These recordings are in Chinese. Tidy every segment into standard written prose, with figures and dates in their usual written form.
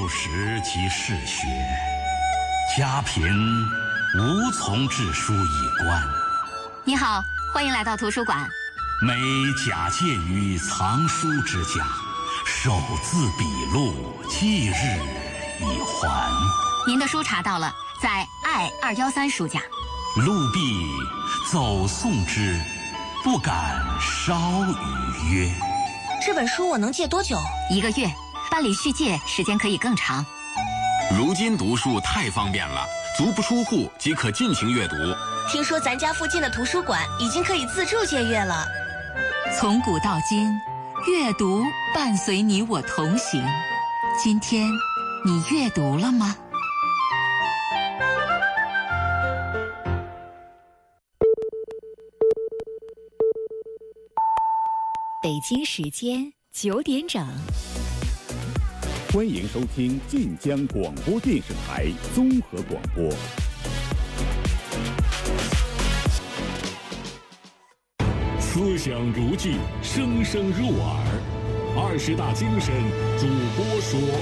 幼时即嗜学，家贫无从治书以官。 你好，欢迎来到图书馆。 每假借于藏书之家，手字笔录，即日以还。 您的书查到了，在爱213书架。 陆必走送之，不敢稍逾约。 这本书我能借多久 ？1个月，办理续借时间可以更长。 如今读书太方便了，足不出户即可尽情阅读。 听说咱家附近的图书馆已经可以自助借阅了。 从古到今，阅读伴随你我同行。今天，你阅读了吗？ 北京时间9点整。 欢迎收听晋江广播电视台综合广播。 思想如炬，声声入耳。20大精神主播说。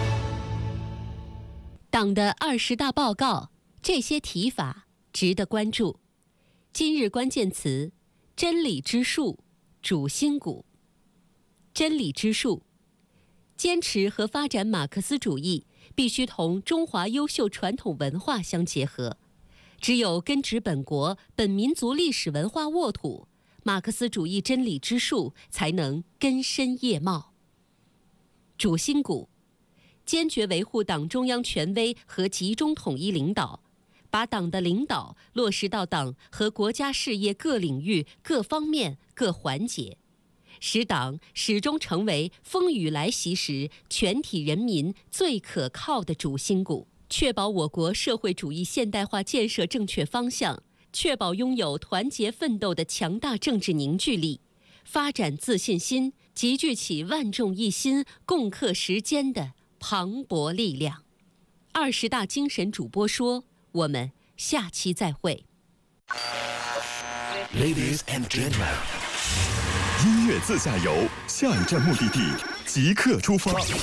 党的20大报告，这些提法值得关注。今日关键词：真理之树，主心骨。真理之树，坚持和发展马克思主义必须同中华优秀传统文化相结合，只有根植本国本民族历史文化沃土，马克思主义真理之树才能根深叶茂。主心骨，坚决维护党中央权威和集中统一领导，把党的领导落实到党和国家事业各领域、各方面、各环节，使党始终成为风雨来袭时全体人民最可靠的主心骨，确保我国社会主义现代化建设正确方向，确保拥有团结奋斗的强大政治凝聚力，发展自信心，集聚起万众一心、共克时艰的磅礴力量。20大精神主播说，我们下期再会。 Ladies and gentlemen， 音乐自驾游，下一站目的地即刻出发。